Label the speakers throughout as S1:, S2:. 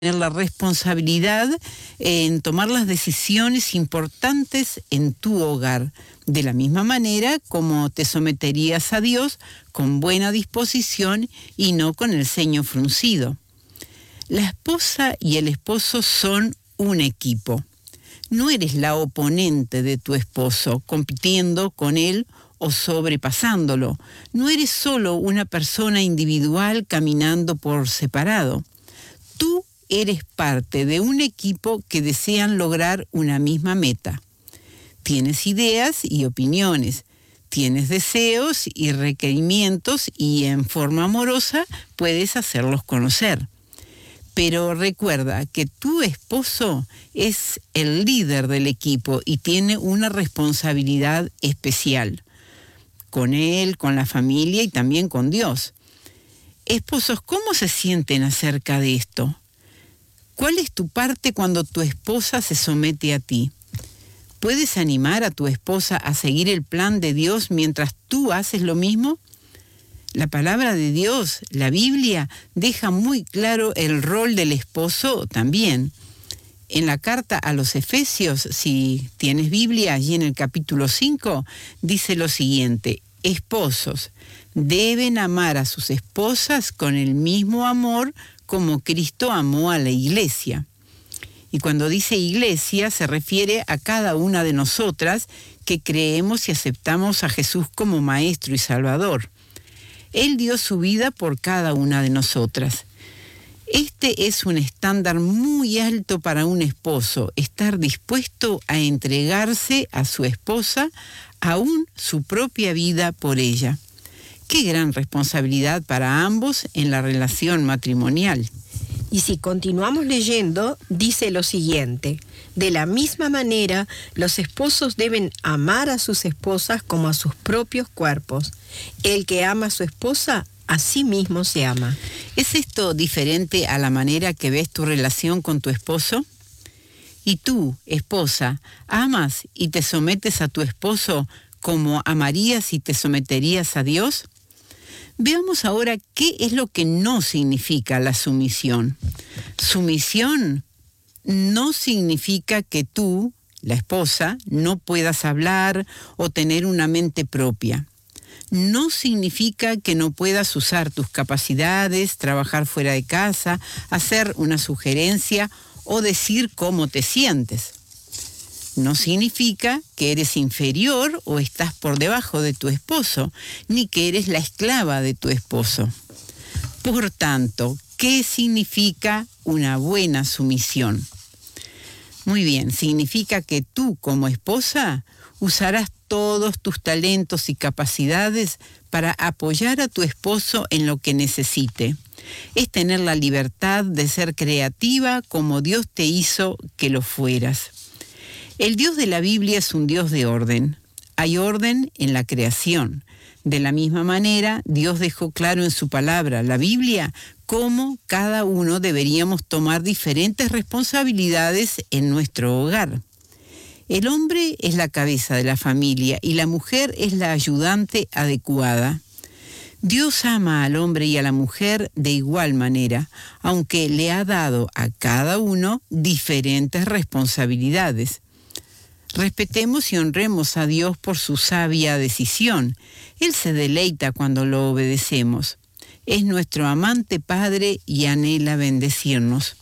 S1: tener la responsabilidad en tomar las decisiones importantes en tu hogar, de la misma manera como te someterías a Dios con buena disposición y no con el ceño fruncido. La esposa y el esposo son un equipo. No eres la oponente de tu esposo, compitiendo con él o sobrepasándolo. No eres solo una persona individual caminando por separado. Tú eres parte de un equipo que desean lograr una misma meta. Tienes ideas y opiniones, tienes deseos y requerimientos y en forma amorosa puedes hacerlos conocer. Pero recuerda que tu esposo es el líder del equipo y tiene una responsabilidad especial con él, con la familia y también con Dios. Esposos, ¿cómo se sienten acerca de esto? ¿Cuál es tu parte cuando tu esposa se somete a ti? ¿Puedes animar a tu esposa a seguir el plan de Dios mientras tú haces lo mismo? La palabra de Dios, la Biblia, deja muy claro el rol del esposo también. En la carta a los Efesios, si tienes Biblia, allí en el capítulo 5, dice lo siguiente: esposos, deben amar a sus esposas con el mismo amor como Cristo amó a la iglesia. Y cuando dice iglesia, se refiere a cada una de nosotras que creemos y aceptamos a Jesús como Maestro y Salvador. Él dio su vida por cada una de nosotras. Este es un estándar muy alto para un esposo, estar dispuesto a entregarse a su esposa, aún su propia vida por ella. Qué gran responsabilidad para ambos en la relación matrimonial.
S2: Y si continuamos leyendo, dice lo siguiente: de la misma manera, los esposos deben amar a sus esposas como a sus propios cuerpos. El que ama a su esposa, a sí mismo se ama.
S1: ¿Es esto diferente a la manera que ves tu relación con tu esposo? ¿Y tú, esposa, amas y te sometes a tu esposo como amarías y te someterías a Dios? Veamos ahora qué es lo que no significa la sumisión. Sumisión no significa que tú, la esposa, no puedas hablar o tener una mente propia. No significa que no puedas usar tus capacidades, trabajar fuera de casa, hacer una sugerencia o decir cómo te sientes. No significa que eres inferior o estás por debajo de tu esposo, ni que eres la esclava de tu esposo. Por tanto, ¿qué significa una buena sumisión? Muy bien, significa que tú como esposa usarás todos tus talentos y capacidades para apoyar a tu esposo en lo que necesite. Es tener la libertad de ser creativa como Dios te hizo que lo fueras. El Dios de la Biblia es un Dios de orden. Hay orden en la creación. De la misma manera, Dios dejó claro en su palabra, la Biblia, cómo cada uno deberíamos tomar diferentes responsabilidades en nuestro hogar. El hombre es la cabeza de la familia y la mujer es la ayudante adecuada. Dios ama al hombre y a la mujer de igual manera, aunque le ha dado a cada uno diferentes responsabilidades. Respetemos y honremos a Dios por su sabia decisión. Él se deleita cuando lo obedecemos. Es nuestro amante Padre y anhela bendecirnos.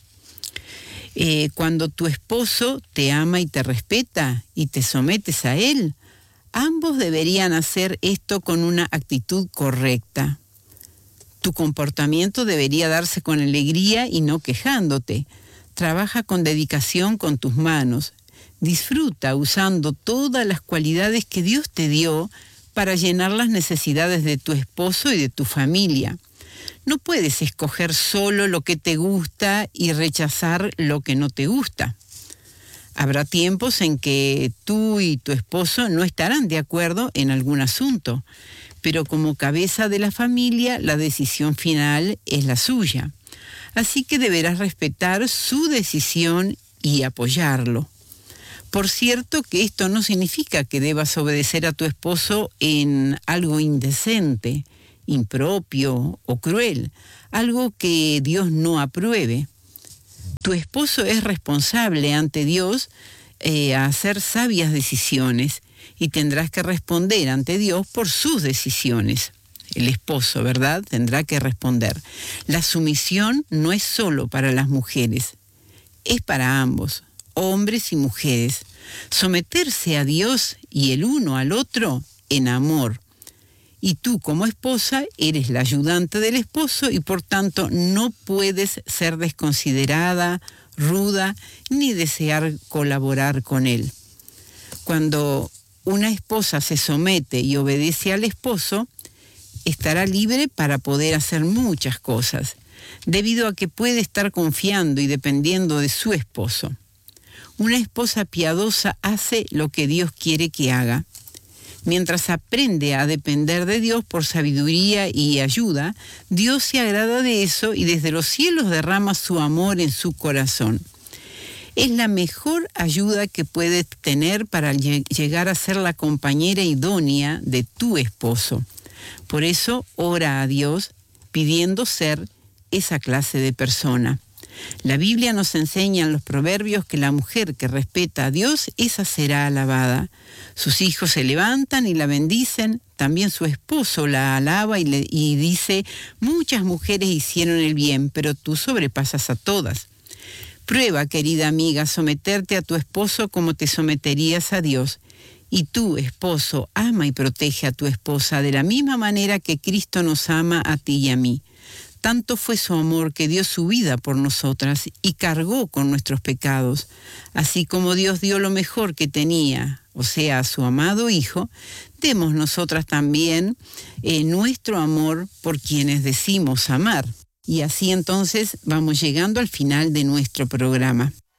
S1: Cuando tu esposo te ama y te respeta y te sometes a él, ambos deberían hacer esto con una actitud correcta. Tu comportamiento debería darse con alegría y no quejándote. Trabaja con dedicación con tus manos. Disfruta usando todas las cualidades que Dios te dio para llenar las necesidades de tu esposo y de tu familia. No puedes escoger solo lo que te gusta y rechazar lo que no te gusta. Habrá tiempos en que tú y tu esposo no estarán de acuerdo en algún asunto, pero como cabeza de la familia, la decisión final es la suya. Así que deberás respetar su decisión y apoyarlo. Por cierto que esto no significa que debas obedecer a tu esposo en algo indecente, impropio o cruel, algo que Dios no apruebe. Tu esposo es responsable ante Dios a hacer sabias decisiones y tendrás que responder ante Dios por sus decisiones. El esposo, ¿verdad?, tendrá que responder. La sumisión no es solo para las mujeres, es para ambos, hombres y mujeres. Someterse a Dios y el uno al otro en amor. Y tú como esposa eres la ayudante del esposo y por tanto no puedes ser desconsiderada, ruda, ni desear colaborar con él. Cuando una esposa se somete y obedece al esposo, estará libre para poder hacer muchas cosas, debido a que puede estar confiando y dependiendo de su esposo. Una esposa piadosa hace lo que Dios quiere que haga. Mientras aprende a depender de Dios por sabiduría y ayuda, Dios se agrada de eso y desde los cielos derrama su amor en su corazón. Es la mejor ayuda que puedes tener para llegar a ser la compañera idónea de tu esposo. Por eso, ora a Dios pidiendo ser esa clase de persona. La Biblia nos enseña en los proverbios que la mujer que respeta a Dios, esa será alabada. Sus hijos se levantan y la bendicen, también su esposo la alaba y dice, muchas mujeres hicieron el bien, pero tú sobrepasas a todas. Prueba, querida amiga, someterte a tu esposo como te someterías a Dios. Y tú, esposo, ama y protege a tu esposa de la misma manera que Cristo nos ama a ti y a mí. Tanto fue su amor que dio su vida por nosotras y cargó con nuestros pecados. Así como Dios dio lo mejor que tenía, o sea, a su amado Hijo, demos nosotras también nuestro amor por quienes decimos amar. Y así entonces vamos llegando al final de nuestro programa.